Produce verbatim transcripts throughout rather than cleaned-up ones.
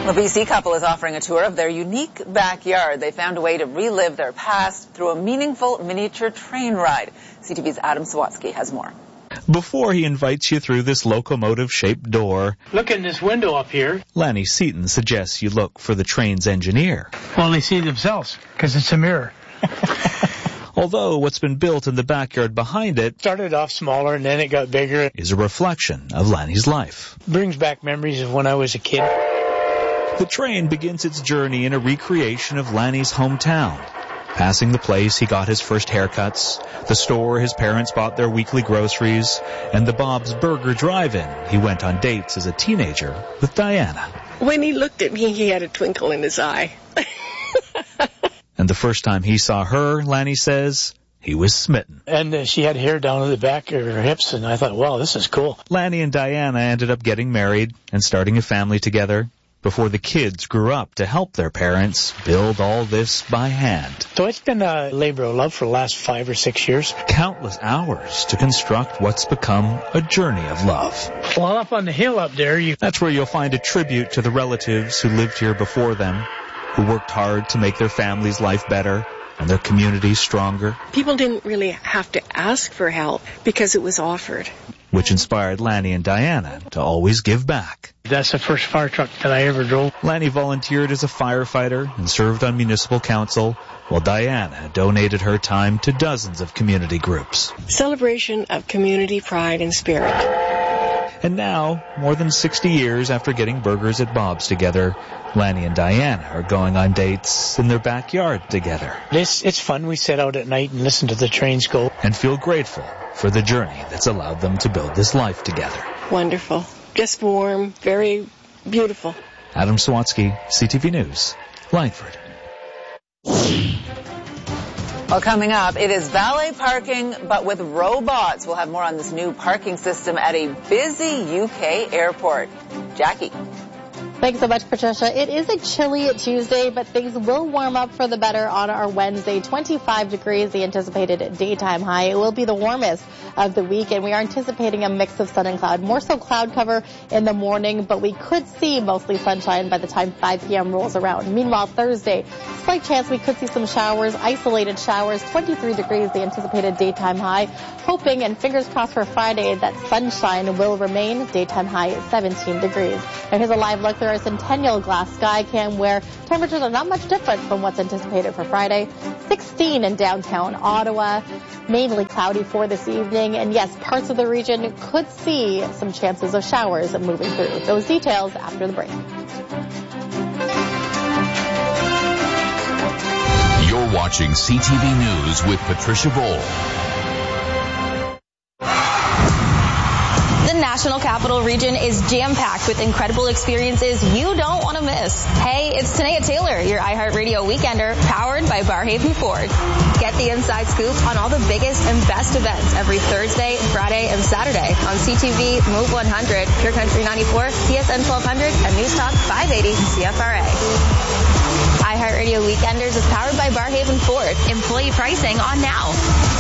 A B C couple is offering a tour of their unique backyard. They found a way to relive their past through a meaningful miniature train ride. C T V's Adam Sawatsky has more. Before he invites you through this locomotive-shaped door, look in this window up here. Lanny Seaton suggests you look for the train's engineer. Well, they see themselves because it's a mirror. Although what's been built in the backyard behind it started off smaller and then it got bigger. Is a reflection of Lanny's life. Brings back memories of when I was a kid. The train begins its journey in a recreation of Lanny's hometown. Passing the place he got his first haircuts, the store his parents bought their weekly groceries, and the Bob's Burger drive-in he went on dates as a teenager with Diana. When he looked at me, he had a twinkle in his eye. And the first time he saw her, Lanny says, he was smitten. And uh, she had hair down to the back of her hips, and I thought, wow, this is cool. Lanny and Diana ended up getting married and starting a family together before the kids grew up to help their parents build all this by hand. So it's been a labor of love for the last five or six years. Countless hours to construct what's become a journey of love. Well, up on the hill up there, you... That's where you'll find a tribute to the relatives who lived here before them, who worked hard to make their family's life better and their communities stronger. People didn't really have to ask for help because it was offered. Which inspired Lanny and Diana to always give back. That's the first fire truck that I ever drove. Lanny volunteered as a firefighter and served on municipal council, while Diana donated her time to dozens of community groups. Celebration of community pride and spirit. And now, more than sixty years after getting burgers at Bob's together, Lanny and Diana are going on dates in their backyard together. It's, it's fun. We sit out at night and listen to the trains go. And feel grateful for the journey that's allowed them to build this life together. Wonderful. Just warm. Very beautiful. Adam Sawatsky, C T V News, Langford. Well, coming up, it is valet parking, but with robots. We'll have more on this new parking system at a busy U K airport. Jackie. Thanks so much, Patricia. It is a chilly Tuesday, but things will warm up for the better on our Wednesday. twenty-five degrees, the anticipated daytime high. It will be the warmest of the week, and we are anticipating a mix of sun and cloud. More so cloud cover in the morning, but we could see mostly sunshine by the time five p.m. rolls around. Meanwhile, Thursday, slight chance we could see some showers, isolated showers. twenty-three degrees, the anticipated daytime high. Hoping, and fingers crossed for Friday, that sunshine will remain. Daytime high is seventeen degrees. Now here's a live look through our Centennial Glass sky cam, where temperatures are not much different from what's anticipated for Friday. sixteen in downtown Ottawa, mainly cloudy for this evening, and yes, parts of the region could see some chances of showers moving through. Those details after the break. You're watching C T V News with Patricia Bowl. The National Capital Region is jam-packed with incredible experiences you don't want to miss. Hey, it's Tanea Taylor, your iHeartRadio Weekender, powered by Barrhaven Ford. Get the inside scoop on all the biggest and best events every Thursday, Friday, and Saturday on C T V, Move one hundred, Pure Country ninety-four, T S N twelve hundred, and News Talk five eighty C F R A. iHeartRadio Weekenders is powered by Barrhaven Ford. Employee pricing on now.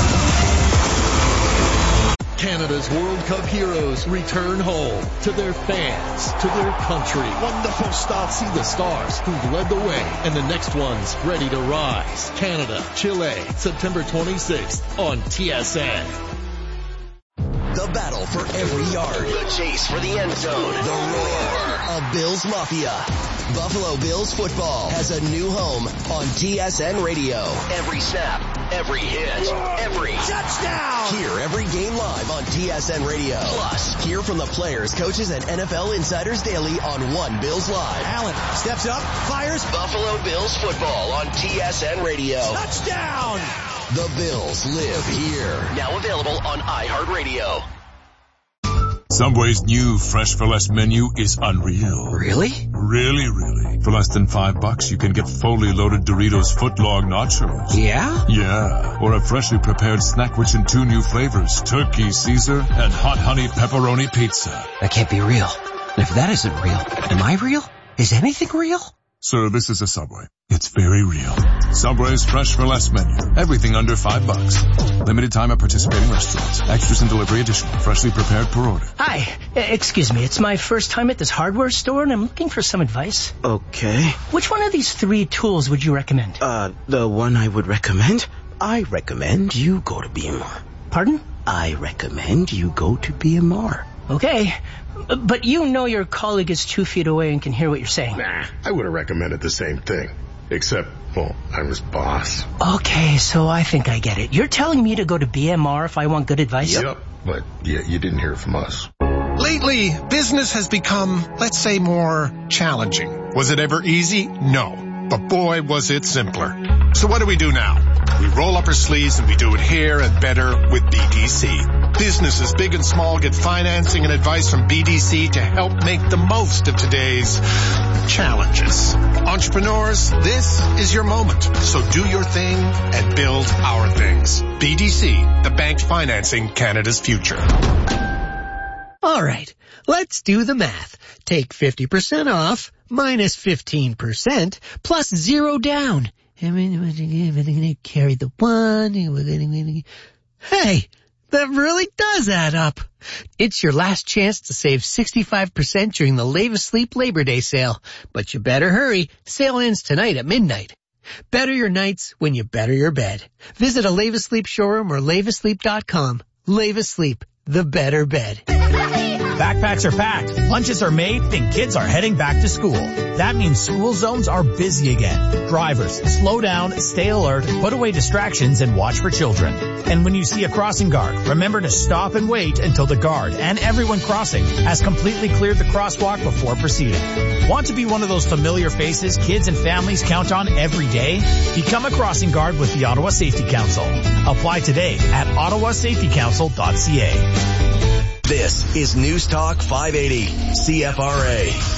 Canada's World Cup heroes return home to their fans, to their country. Wonderful start. See the stars who've led the way, and the next one's ready to rise. Canada, Chile, September twenty-sixth on T S N. The battle for every yard. The chase for the end zone. The roar of Bills Mafia. Buffalo Bills football has a new home on T S N Radio. Every snap, every hit, every touchdown. Hear every game live on T S N Radio. Plus, hear from the players, coaches, and N F L insiders daily on One Bills Live. Allen steps up, fires. Buffalo Bills football on T S N Radio. Touchdown. The Bills live here. Now available on iHeartRadio. Subway's new Fresh for Less menu is unreal. Really? Really, really. For less than five bucks, you can get fully loaded Doritos footlong nachos. Yeah? Yeah. Or a freshly prepared snack rich in two new flavors, turkey Caesar and hot honey pepperoni pizza. That can't be real. If that isn't real, am I real? Is anything real? Sir, this is a Subway. It's very real. Subway's fresh for less menu. Everything under five bucks. Limited time at participating restaurants. Extras and delivery additional. Freshly prepared per order. Hi. Excuse me. It's my first time at this hardware store and I'm looking for some advice. Okay. Which one of these three tools would you recommend? Uh, the one I would recommend? I recommend you go to B M R. Pardon? I recommend you go to B M R. Okay. But you know your colleague is two feet away and can hear what you're saying. Nah, I would have recommended the same thing. Except, well, I'm his boss. Okay, so I think I get it. You're telling me to go to B M R if I want good advice? Yep, but yeah, you didn't hear it from us. Lately, business has become, let's say, more challenging. Was it ever easy? No. But boy, was it simpler. So what do we do now? We roll up our sleeves and we do it here and better with B D C. Businesses big and small get financing and advice from B D C to help make the most of today's challenges. Entrepreneurs, this is your moment. So do your thing and build our things. B D C, the bank financing Canada's future. All right, let's do the math. Take fifty percent off minus fifteen percent plus zero down. And we're going to carry the one. Hey, that really does add up. It's your last chance to save sixty-five percent during the Leva Sleep Labor Day sale. But you better hurry. Sale ends tonight at midnight. Better your nights when you better your bed. Visit a Leva Sleep showroom or leva sleep dot com. Leva Sleep, the better bed. Backpacks are packed, lunches are made, and kids are heading back to school. That means school zones are busy again. Drivers, slow down, stay alert, put away distractions, and watch for children. And when you see a crossing guard, remember to stop and wait until the guard and everyone crossing has completely cleared the crosswalk before proceeding. Want to be one of those familiar faces kids and families count on every day? Become a crossing guard with the Ottawa Safety Council. Apply today at ottawa safety council dot c a. This is News Talk five eighty, C F R A.